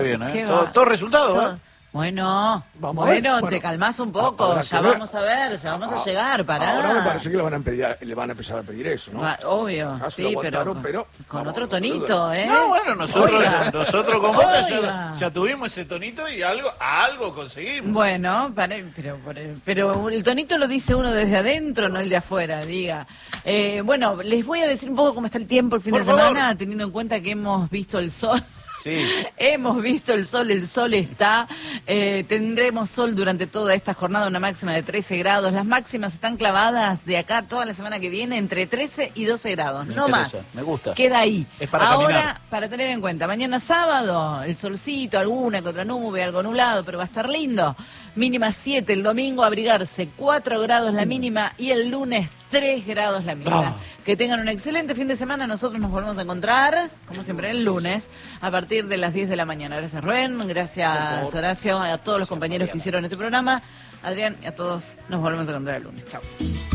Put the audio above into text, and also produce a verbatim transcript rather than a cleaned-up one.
Bien, ¿eh? Todo, todo resultado, todo. ¿eh? Bueno, Vamos a ver. bueno, Bueno, te calmás un poco, ahora ya que ver. vamos a ver, ya vamos a llegar, pará. Ahora me parece que le van a, pedir, le van a empezar a pedir eso, ¿no? Va, obvio, Ah, se sí, lo pero, aguantaron, con, pero con vamos, otro no tonito, duda. ¿eh? No, bueno, nosotros, Oiga. nosotros con Boca ya, Oiga. ya tuvimos ese tonito y algo, algo conseguimos. Bueno, pare- pero, pero, pero el tonito lo dice uno desde adentro, no el de afuera, diga. Eh, bueno, les voy a decir un poco cómo está el tiempo el fin Por de favor. semana, teniendo en cuenta que hemos visto el sol. Sí. Hemos visto el sol, el sol está, eh, tendremos sol durante toda esta jornada, una máxima de trece grados, las máximas están clavadas de acá toda la semana que viene entre trece y doce grados, Me no interesa, más. me gusta. Queda ahí. Es para Ahora, caminar. para tener en cuenta, mañana sábado, el solcito, alguna que otra nube, algo nublado, pero va a estar lindo. Mínima siete, el domingo abrigarse, cuatro grados la mínima y el lunes tres grados la mínima. Ah. Que tengan un excelente fin de semana, nosotros nos volvemos a encontrar, como siempre, el lunes, a partir de las diez de la mañana. Gracias, Rubén, gracias, Horacio, a todos los compañeros que hicieron este programa. Adrián, y a todos nos volvemos a encontrar el lunes. Chao.